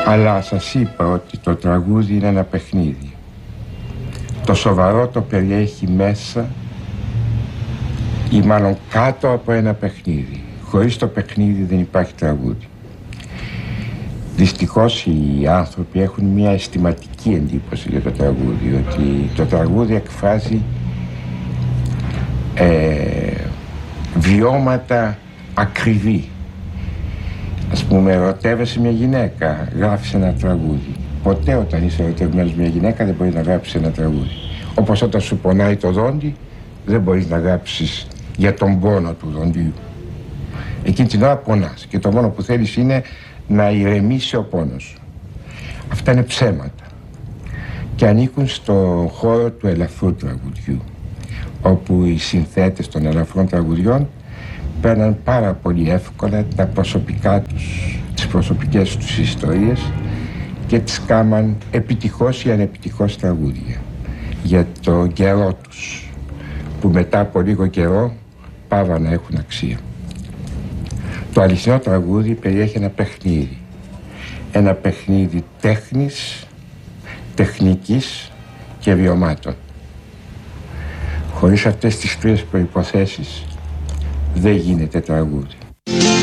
Αλλά σας είπα ότι το τραγούδι είναι ένα παιχνίδι. Το σοβαρό το περιέχει μέσα ή μάλλον κάτω από ένα παιχνίδι. Χωρίς το παιχνίδι δεν υπάρχει τραγούδι. Δυστυχώς οι άνθρωποι έχουν μια αισθηματική εντύπωση για το τραγούδι, ότι το τραγούδι εκφράζει βιώματα ακριβή. Ας πούμε, ερωτεύεσαι μια γυναίκα, γράφεις ένα τραγούδι. Ποτέ όταν είσαι ερωτευμένος μια γυναίκα δεν μπορείς να γράψεις ένα τραγούδι. Όπως όταν σου πονάει το δόντι, δεν μπορείς να γράψεις για τον πόνο του δοντιού. Εκείνη την ώρα πονάς και το μόνο που θέλεις είναι να ηρεμήσει ο πόνος σου. Αυτά είναι ψέματα και ανήκουν στο χώρο του ελαφρού τραγουδιού, όπου οι συνθέτες των ελαφρών τραγουδιών παίρναν πάρα πολύ εύκολα τα προσωπικά τους, τις προσωπικές τους ιστορίες και τις κάμαν επιτυχώς ή ανεπιτυχώς τραγούδια για το καιρό τους, που μετά από λίγο καιρό πάβαν να έχουν αξία. Το αληθινό τραγούδι περιέχει ένα παιχνίδι. Ένα παιχνίδι τέχνης, τεχνικής και βιωμάτων. Χωρίς αυτές τις τρεις προϋποθέσεις δεν γίνεται τραγούδι.